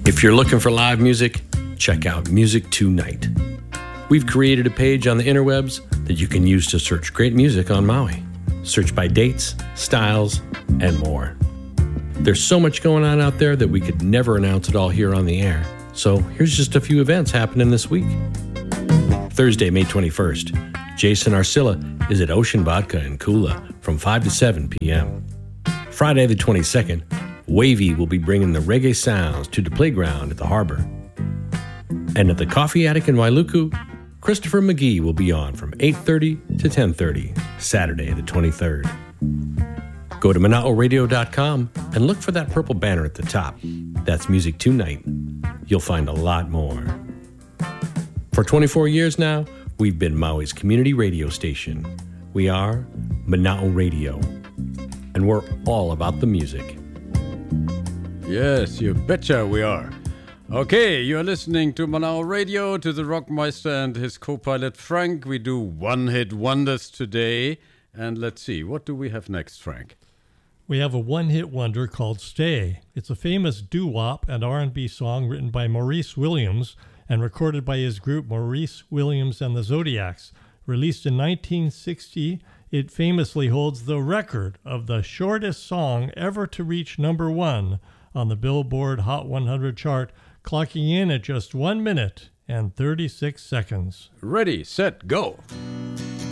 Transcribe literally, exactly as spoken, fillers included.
If you're looking for live music, check out Music Tonight. We've created a page on the interwebs that you can use to search great music on Maui. Search by dates, styles, and more. There's so much going on out there that we could never announce it all here on the air. So here's just a few events happening this week. Thursday, May twenty-first, Jason Arcilla is at Ocean Vodka in Kula from five to seven p.m. Friday the twenty-second, Wavy will be bringing the reggae sounds to the playground at the harbor. And at the Coffee Attic in Wailuku, Christopher McGee will be on from eight thirty to ten thirty, Saturday the twenty-third. Go to manao radio dot com and look for that purple banner at the top. That's Music Tonight. You'll find a lot more. For twenty-four years now, we've been Maui's community radio station. We are Manao Radio, and we're all about the music. Yes, you betcha we are. Okay, you're listening to Manao Radio, to the Rockmeister and his co-pilot Frank. We do one-hit wonders today. And let's see, what do we have next, Frank? We have a one-hit wonder called Stay. It's a famous doo-wop and R and B song written by Maurice Williams and recorded by his group Maurice Williams and the Zodiacs. Released in nineteen sixty, it famously holds the record of the shortest song ever to reach number one on the Billboard Hot one hundred chart, clocking in at just one minute and thirty-six seconds. Ready, set, go.